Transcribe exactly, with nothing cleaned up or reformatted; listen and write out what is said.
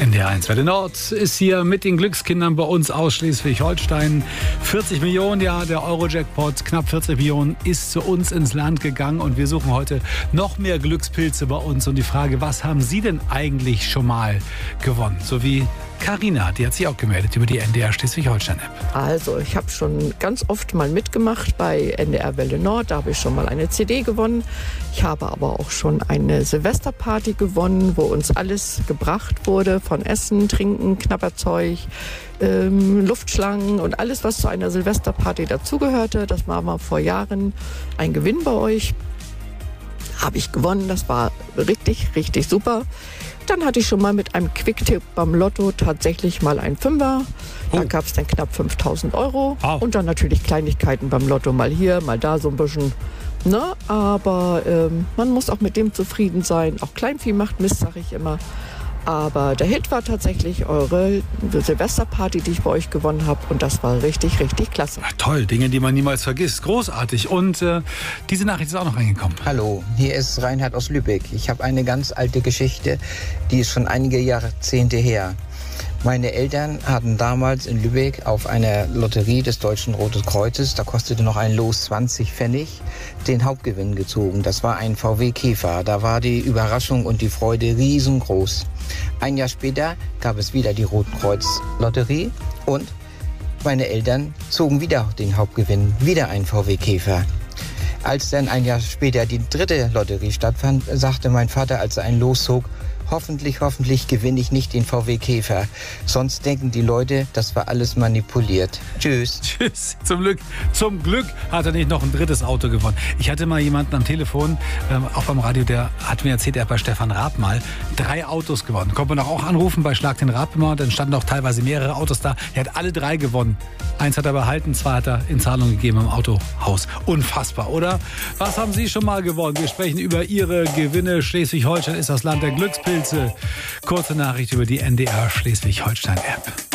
N D R eins Welle Nord ist hier mit den Glückskindern bei uns aus Schleswig-Holstein. vierzig Millionen, ja, der Euro-Jackpot, knapp vierzig Millionen ist zu uns ins Land gegangen und wir suchen heute noch mehr Glückspilze bei uns. Und die Frage, was haben Sie denn eigentlich schon mal gewonnen? So wie Carina, die hat sich auch gemeldet über die N D R Schleswig-Holstein-App. Also, ich habe schon ganz oft mal mitgemacht bei N D R Welle Nord. Da habe ich schon mal eine C D gewonnen. Ich habe aber auch schon eine Silvesterparty gewonnen, wo uns alles gebracht wurde. Von Essen, Trinken, Knabberzeug, ähm, Luftschlangen und alles, was zu einer Silvesterparty dazugehörte. Das war mal vor Jahren ein Gewinn bei euch. Habe ich gewonnen. Das war richtig, richtig super. Dann hatte ich schon mal mit einem Quicktip beim Lotto tatsächlich mal einen Fünfer. Da Oh. gab es dann knapp fünftausend Euro. Wow. Und dann natürlich Kleinigkeiten beim Lotto. Mal hier, mal da so ein bisschen. Ne? Aber ähm, man muss auch mit dem zufrieden sein. Auch Kleinvieh macht Mist, sage ich immer. Aber der Hit war tatsächlich eure Silvesterparty, die ich bei euch gewonnen habe. Und das war richtig, richtig klasse. Ja, toll, Dinge, die man niemals vergisst. Großartig. Und äh, diese Nachricht ist auch noch reingekommen. Hallo, hier ist Reinhard aus Lübeck. Ich habe eine ganz alte Geschichte, die ist schon einige Jahrzehnte her. Meine Eltern hatten damals in Lübeck auf einer Lotterie des Deutschen Roten Kreuzes, da kostete noch ein Los zwanzig Pfennig, den Hauptgewinn gezogen. Das war ein V W Käfer. Da war die Überraschung und die Freude riesengroß. Ein Jahr später gab es wieder die Rotkreuz-Lotterie und meine Eltern zogen wieder den Hauptgewinn, wieder ein V W Käfer. Als dann ein Jahr später die dritte Lotterie stattfand, sagte mein Vater, als er ein Los zog, hoffentlich, hoffentlich gewinne ich nicht den V W Käfer. Sonst denken die Leute, das war alles manipuliert. Tschüss. Tschüss. Zum Glück, zum Glück hat er nicht noch ein drittes Auto gewonnen. Ich hatte mal jemanden am Telefon, ähm, auch beim Radio, der hat mir erzählt, er hat bei Stefan Raab mal drei Autos gewonnen. Kommt man doch auch anrufen bei Schlag den Raab immer. Dann standen auch teilweise mehrere Autos da. Er hat alle drei gewonnen. Eins hat er behalten, zwei hat er in Zahlung gegeben im Autohaus. Unfassbar, oder? Was haben Sie schon mal gewonnen? Wir sprechen über Ihre Gewinne. Schleswig-Holstein ist das Land der Glückspilze. Kurze Nachricht über die N D R Schleswig-Holstein-App.